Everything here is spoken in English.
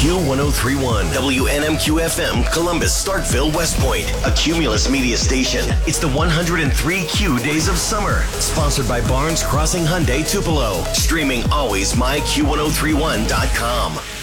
Q1031, WNMQ FM, Columbus, Starkville, West Point, a Cumulus media station. It's the 103 Q Days of Summer, sponsored by Barnes Crossing Hyundai Tupelo. Streaming always myQ1031.com.